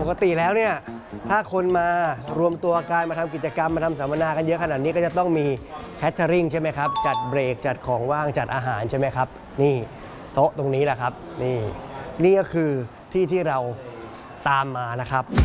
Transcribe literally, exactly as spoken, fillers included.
กติแล้วเนี่ยถ้าคนมารวมตัวกันมาทำกิจกรรมมาทำสัมมนากันเยอะขนาดนี้ก็จะต้องมีแคทเทอริงใช่ไหมครับจัดเบรกจัดของว่างจัดอาหารใช่ไหมครับนี่โต๊ะตรงนี้แหละครับนี่นี่ก็คือที่ที่เราตามมานะครับ